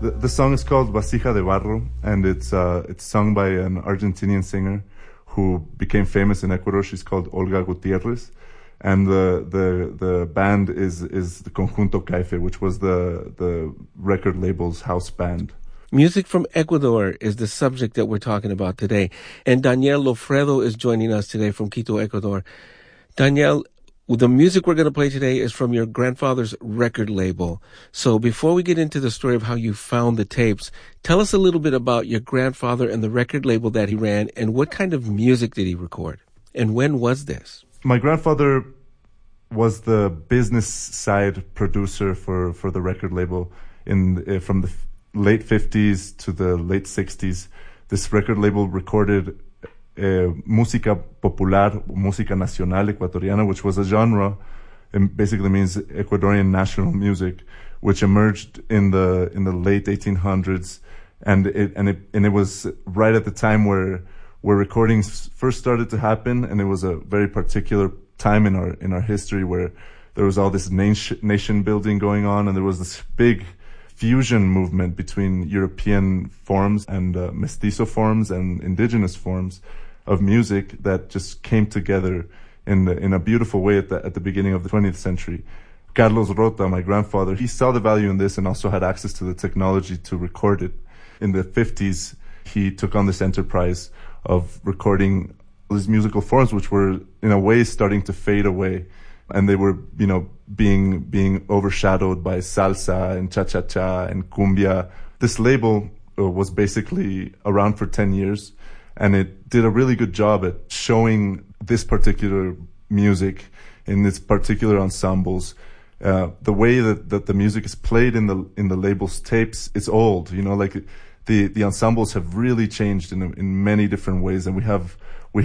The song is called Vasija de Barro, and it's sung by an Argentinian singer who became famous in Ecuador. She's called Olga Gutierrez. And the band is the Conjunto Caife, which was the record label's house band. Music from Ecuador is the subject that we're talking about today. And Daniel Lofredo is joining us today from Quito, Ecuador. Daniel, the music we're going to play today is from your grandfather's record label. So before we get into the story of how you found the tapes, tell us a little bit about your grandfather and the record label that he ran, and what kind of music did he record? And when was this? My grandfather was the business side producer for the record label from the late 50s to the late 60s. This record label recorded música popular, música nacional ecuatoriana, which was a genre, and basically means Ecuadorian national music, which emerged in the late 1800s, and it was right at the time where recordings first started to happen, and it was a very particular time in our history where there was all this nation building going on, and there was this big fusion movement between European forms and mestizo forms and indigenous forms of music that just came together in a beautiful way at the beginning of the 20th century. Carlos Rota, my grandfather, he saw the value in this and also had access to the technology to record it. In the 50s, he took on this enterprise of recording these musical forms, which were in a way starting to fade away, and they were, being overshadowed by salsa and cha-cha-cha and cumbia. This label was basically around for 10 years, and it did a really good job at showing this particular music in its particular ensembles. The way that the music is played in the label's tapes, it's old, the ensembles have really changed in many different ways, and we have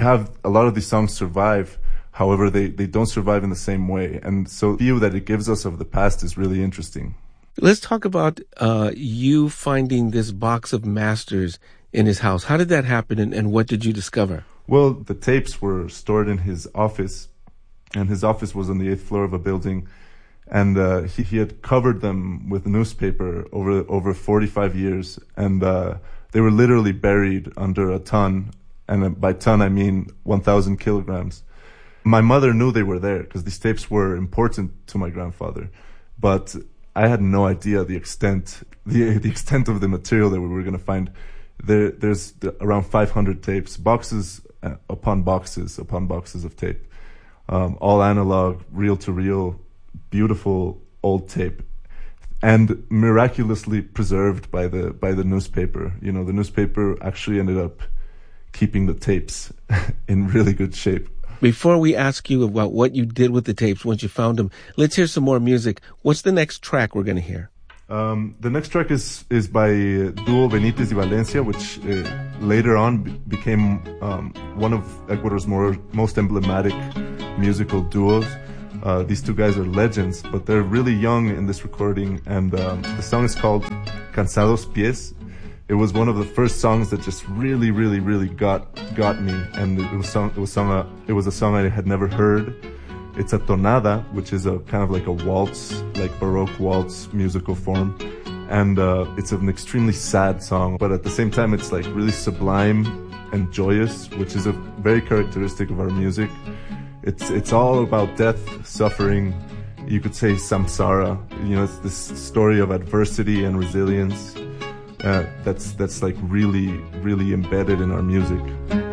a lot of these songs survive. However, they don't survive in the same way. And so the view that it gives us of the past is really interesting. Let's talk about you finding this box of masters in his house. How did that happen, and what did you discover? Well, the tapes were stored in his office, and his office was on the 8th floor of a building. And he had covered them with newspaper over 45 years. And they were literally buried under a ton. And by ton, I mean 1,000 kilograms. My mother knew they were there because these tapes were important to my grandfather, but I had no idea the extent of the material that we were going to find. There's around 500 tapes, boxes upon boxes of tape, all analog, reel to reel, beautiful old tape, and miraculously preserved by the newspaper. The newspaper actually ended up keeping the tapes in really good shape. Before we ask you about what you did with the tapes once you found them, let's hear some more music. What's the next track we're going to hear? The next track is by Duo Benitez y Valencia, which later on became one of Ecuador's most emblematic musical duos. These two guys are legends, but they're really young in this recording, and the song is called Cansados Pies. It was one of the first songs that just really, really, really got me, and it was a song I had never heard. It's a tonada, which is a kind of like a waltz, like Baroque waltz musical form, and it's an extremely sad song, but at the same time it's like really sublime and joyous, which is a very characteristic of our music. It's all about death, suffering. You could say samsara. It's this story of adversity and resilience. That's like really, really embedded in our music.